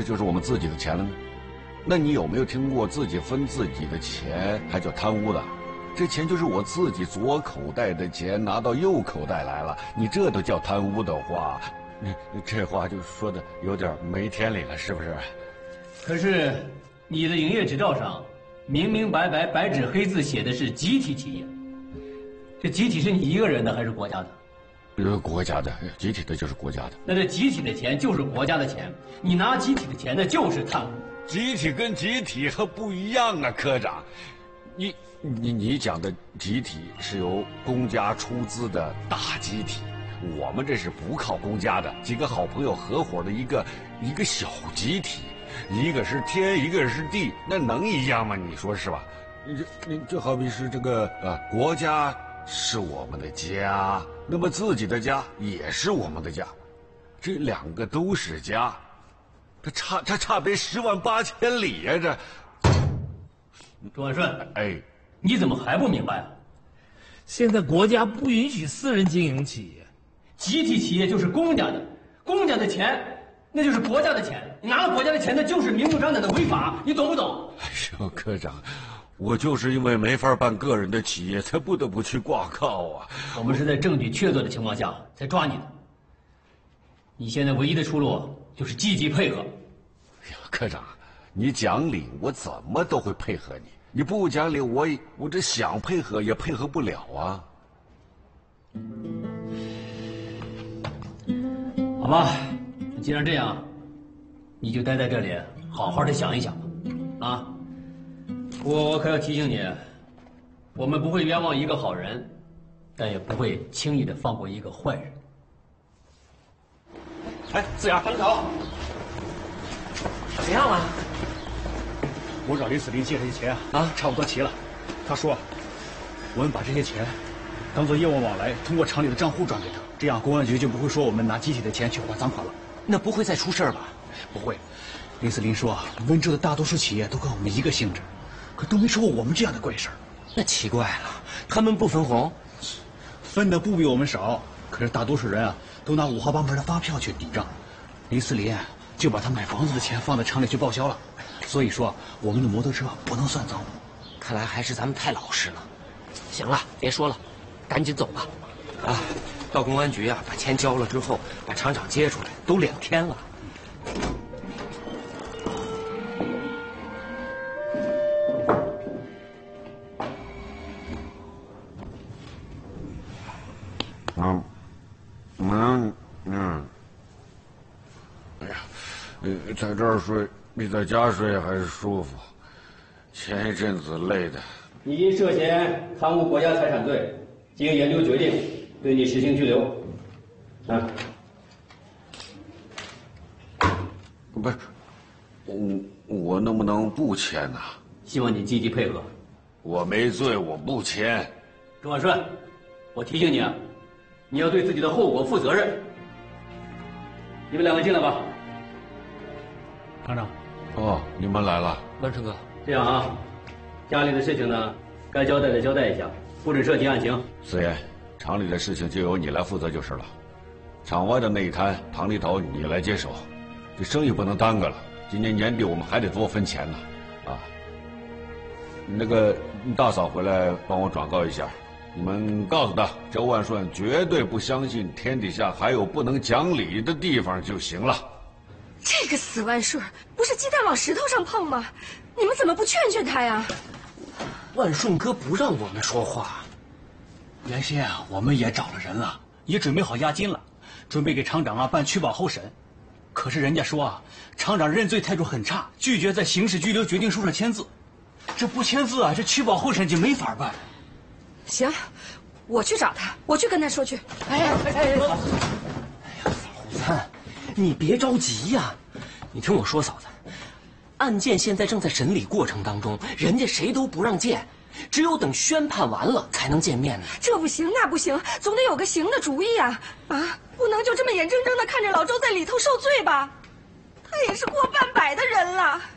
就是我们自己的钱了呢？那你有没有听过自己分自己的钱还叫贪污的？这钱就是我自己左口袋的钱拿到右口袋来了，你这都叫贪污的话，这话就说的有点没天理了，是不是？ 可是你的营业执照上明明白白白纸黑字写的是集体企业，这集体是你一个人的还是国家的？ 国家的，集体的就是国家的。 那这集体的钱就是国家的钱，你拿集体的钱那就是贪污。 集体跟集体还不一样啊，科长，你讲的集体是由公家出资的大集体，我们这是不靠公家的，几个好朋友合伙的一个小集体，一个是天，一个是地，那能一样吗？你说是吧？你就好比是这个国家是我们的家，那么自己的家也是我们的家，这两个都是家，它差别108000里呀！这， 钟万顺， 哎， 你怎么还不明白啊？ 现在国家不允许私人经营企业， 集体企业就是公家的，公家的钱那就是国家的钱，你拿了国家的钱，那就是明目张胆的违法，你懂不懂？ 哎呦，科长，我就是因为没法办个人的企业，才不得不去挂靠啊。 我们是在证据确凿的情况下才抓你的。你现在唯一的出路就是积极配合。 哎呀，科长，你讲理，我怎么都会配合你；你不讲理，我这想配合也配合不了啊。 好吧，既然这样，你就待在这里，好好的想一想吧。啊，我可要提醒你，我们不会冤枉一个好人，但也不会轻易的放过一个坏人。 哎，子牙，班长， 怎样了？ 我找林司令借这些钱啊，差不多齐了。他说，我们把这些钱当做业务往来，通过厂里的账户转给他，这样公安局就不会说我们拿集体的钱去还赃款了。 那不会再出事吧？ 不会。林司令说，温州的大多数企业都跟我们一个性质，可都没出过我们这样的怪事儿。 那奇怪了，他们不分红， 分的不比我们少，可是大多数人啊，都拿5号8门的发票去抵账。林司令就把他买房子的钱放在厂里去报销了。所以说，我们的摩托车不能算赃。 看来还是咱们太老实了。行了，别说了，赶紧走吧。啊，到公安局啊，把钱交了之后，把厂长接出来，都2天了。 哎呀，在这儿睡比在家睡还是舒服。前一阵子累的。 你因涉嫌贪污国家财产罪，经研究决定对你实行拘留。啊， 不是，我能不能不签呢？ 希望你积极配合。 我没罪，我不签。 钟万顺，我提醒你啊，你要对自己的后果负责任。你们2个进来吧。 厂长， 哦，你们来了。 万顺哥， 这样啊，家里的事情呢，该交代的交代一下，不准涉及案情。 四爷，厂里的事情就由你来负责就是了。厂外的那一摊糖里头你来接手，这生意不能耽搁了。今年年底我们还得多分钱呢，啊。那个大嫂回来帮我转告一下，你们告诉他，周万顺绝对不相信天底下还有不能讲理的地方就行了。 这个死万顺，不是鸡蛋往石头上碰吗？你们怎么不劝劝他呀？ 万顺哥不让我们说话。 原先啊，我们也找了人了，也准备好押金了，准备给厂长啊办取保候审。可是人家说啊，厂长认罪态度很差，拒绝在刑事拘留决定书上签字。这不签字啊，这取保候审就没法办。 行，我去找他，我去跟他说去。 哎呀，嫂子，你别着急呀，你听我说，嫂子，案件现在正在审理过程当中，人家谁都不让见，只有等宣判完了才能见面呢。 这不行，那不行，总得有个行的主意啊！啊，不能就这么眼睁睁的看着老周在里头受罪吧？他也是过半百的人了。